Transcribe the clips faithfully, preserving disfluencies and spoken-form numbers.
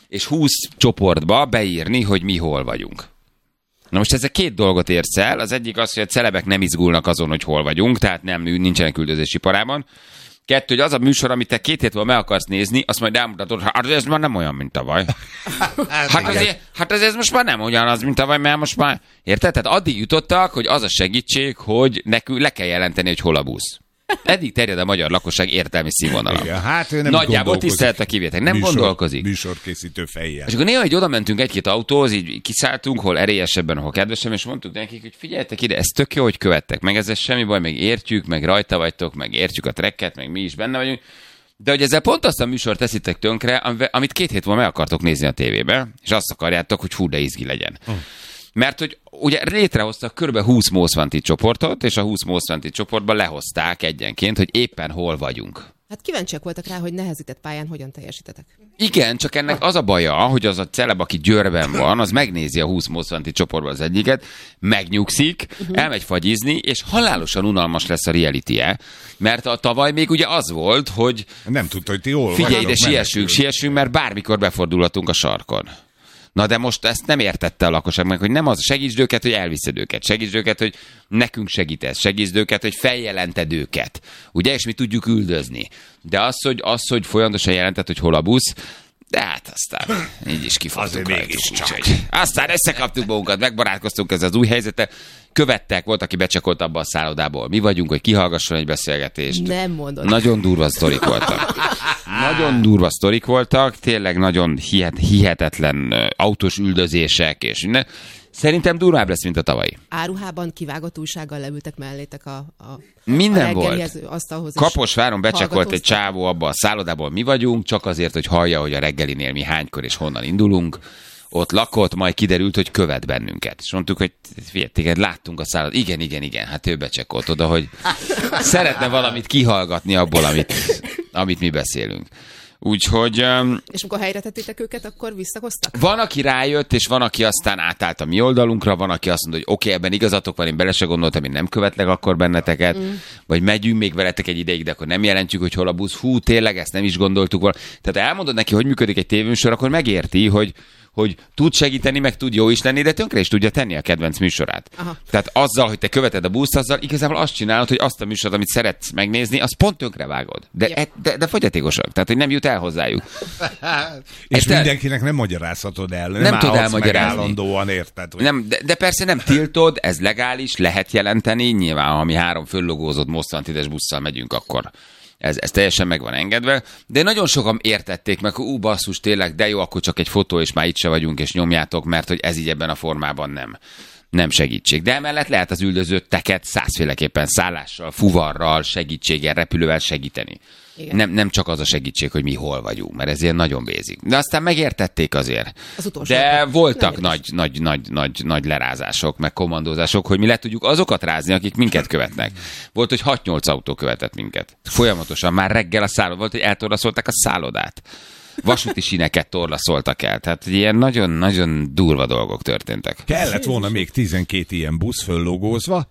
és húsz csoportba beírni, hogy mi hol vagyunk. Na most ezzel két dolgot érsz el. Az egyik az, hogy a celebek nem izgulnak azon, hogy hol vagyunk, tehát nem, nincsenek üldözési parában. Kettő, hogy az a műsor, amit te két hétvel meg akarsz nézni, azt majd elmutatod, hát ez már nem olyan, mint tavaly. Hát azért, hát ez, ez most már nem olyan az, mint tavaly, mert most már... Érted? Tehát addig jutottak, hogy az a segítség, hogy nekünk le kell jelenteni, hogy hol a busz. Eddig terjed a magyar lakosság értelmi színvonalan. Hát ő nem nagyjából tisztelet a kivétek. Nem műsor, gondolkozik. Műsorkészítő fejjel. És akkor néha, hogy oda mentünk egy-két autóhoz, így kiszálltunk, hol erélyesebben, hol kedvesebben, és mondtuk nekik, hogy figyeljetek ide, ez tök jó, hogy követtek. Meg ezzel semmi baj, meg értjük, meg rajta vagytok, meg értjük a trekket, meg mi is benne vagyunk. De hogy ezzel pont azt a műsort teszitek tönkre, amit két hét múlva meg akartok nézni a tévébe, és azt akarjátok, hogy fú, de izgi legyen. Uh. Mert hogy ugye létrehoztak kb. húsz Most Wanted csoportot, és a húsz Most Wanted csoportban lehozták egyenként, hogy éppen hol vagyunk. Hát kíváncsiak voltak rá, hogy nehezített pályán hogyan teljesítetek. Igen, csak ennek az a baja, hogy az a celeb, aki Győrben van, az megnézi a húsz Most Wanted csoportban az egyiket, megnyugszik, uh-huh. elmegy fagyizni, és halálosan unalmas lesz a reality-e, mert a tavaly még ugye az volt, hogy nem tudta, hogy ti hol figyelj, de siessünk, siessünk, mert bármikor befordulhatunk a sarkon. Na de most ezt nem értette a lakosság meg, hogy nem az, segítsd őket, hogy elviszed őket, segítsd őket, hogy nekünk segítesz, segítsd őket, hogy feljelented őket. Ugye, és mi tudjuk üldözni. De az, hogy, az, hogy folyamatosan jelentett, hogy hol a busz, de hát aztán így is kifogtuk rajtuk. Aztán összekaptuk magunkat, megbarátkoztunk ezzel az új helyzettel. Követtek, volt, aki becsekolt abba a szállodából. Mi vagyunk, hogy kihallgasson egy beszélgetést. Nem mondod. Nagyon durva sztorik voltak. Nagyon durva sztorik voltak, tényleg nagyon hihet, hihetetlen autós üldözések, és minden. Szerintem durvább lesz, mint a tavalyi. Áruhában kivágott újsággal leültek mellétek a, a minden a volt. Kaposváron becsekolt egy csávó abba a szállodából, mi vagyunk, csak azért, hogy hallja, hogy a reggelinél mi hánykor és honnan indulunk. Ott lakott, majd kiderült, hogy követ bennünket. És mondtuk, hogy figyelj, téged láttunk a szállodát. Igen, igen, igen, hát ő becsekolt oda, hogy szeretne valamit kihallgatni abból, amit, amit mi beszélünk. Úgyhogy... Um, és amikor helyre tettétek őket, akkor visszahoztak? Van, aki rájött, és van, aki aztán átállt a mi oldalunkra, van, aki azt mondta, hogy oké, okay, ebben igazatok van, én bele se gondoltam, én nem követlek akkor benneteket, mm. vagy megyünk még veletek egy ideig, de akkor nem jelentjük, hogy hol a busz. Hú, tényleg, ezt nem is gondoltuk volna. Tehát elmondod neki, hogy működik egy tévéműsor, akkor megérti, hogy hogy tud segíteni, meg tud jó is lenni, de tönkre is tudja tenni a kedvenc műsorát. Aha. Tehát azzal, hogy te követed a buszt, azzal igazából azt csinálod, hogy azt a műsort, amit szeretsz megnézni, azt pont tönkre vágod. De, ja. de, de fogyatékosak, tehát hogy nem jut el hozzájuk. És Ezt mindenkinek nem magyarázhatod el. Nem, nem tud elmagyarázni. Állandóan, érted? Hogy... Nem, de, de persze nem tiltod, ez legális, lehet jelenteni. Nyilván, ha mi három föllogózott Most Wanted-es busszal megyünk, akkor Ez, ez teljesen meg van engedve, de nagyon sokan értették meg, hogy ú, basszus, tényleg, de jó, akkor csak egy fotó, és már itt se vagyunk, és nyomjátok, mert hogy ez így ebben a formában nem, nem segítség. De emellett lehet az üldözötteket százféleképpen szállással, fuvarral, segítséggel, repülővel segíteni. Nem, nem csak az a segítség, hogy mi hol vagyunk, mert ez ilyen nagyon basic. De aztán megértették azért. Az utolsó. De voltak nagy, nagy, nagy, nagy, nagy lerázások, meg kommandózások, hogy mi le tudjuk azokat rázni, akik minket követnek. Volt, hogy hat-nyolc autó követett minket. Folyamatosan, már reggel a szállodát, volt, hogy eltorlaszolták a szállodát. Vasúti síneket torlaszoltak el. Tehát ilyen nagyon-nagyon durva dolgok történtek. Kellett volna még tizenkét ilyen busz föllogózva,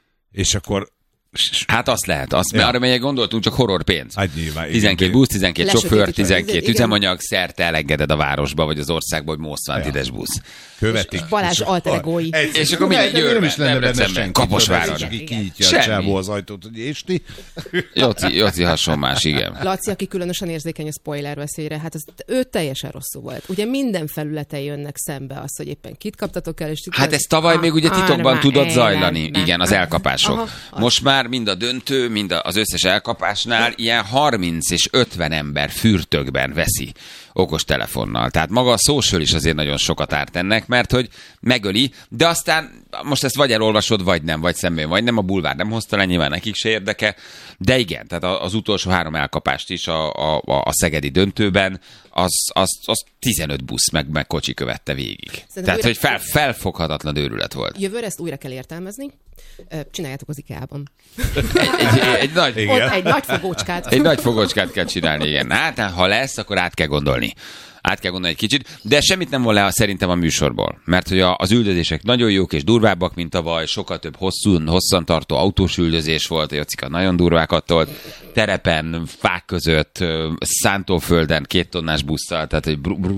és akkor hát azt lehet, azt, ja. Arra melyek gondoltunk, csak horror pénz. Hát nyilván, tizenkét busz, tizenkét sofőr, tizenkét üzemanyag, szerte elengeded a városba, vagy az országba, hogy Most Wanted-es ja. busz. Követik. Balázs alteregói. És akkor minden Győrben, nem is lenne benne senki. Kaposváron. Csak így kinyitja a csávó az ajtót, hogy és ti? Jóci, Jóci hasonlás, igen. Laci, aki különösen érzékeny a spoiler veszélyre, hát az, ő teljesen rosszul volt. Ugye minden felületen jönnek szembe az, hogy éppen kit kaptatok el, és hát ez tavaly még ugye titokban tudott zajlani, igen, az elkapások. Most már mind a döntő, mind az összes elkapásnál ilyen harminc és ötven ember fürtökben veszi okos telefonnal. Tehát maga a social is azért nagyon sokat árt ennek, mert hogy megöli, de aztán most ezt vagy elolvasod, vagy nem, vagy szemben, vagy nem, a bulvár nem hozta le, nyilván nekik se érdeke, de igen, tehát az utolsó három elkapást is a, a, a szegedi döntőben, az, az, az tizenöt busz meg, meg kocsi követte végig. Szerintem tehát, hogy fel, felfoghatatlan őrület volt. Jövőre ezt újra kell értelmezni. Csináljátok az IKEA-ban. Egy, egy, egy, nagy, egy nagy fogócskát. Egy nagy fogócskát kell csinálni, igen. Hát, ha lesz, akkor át kell gondolni. Át kell gondolni egy kicsit, de semmit nem von le szerintem a műsorból. Mert hogy az üldözések nagyon jók és durvábbak, mint tavaly, sokkal több hosszú, hosszantartó autós üldözés volt, a Jocika nagyon durvákat tolt, terepen, fák között, szántófölden, két tonnás busszal, tehát egy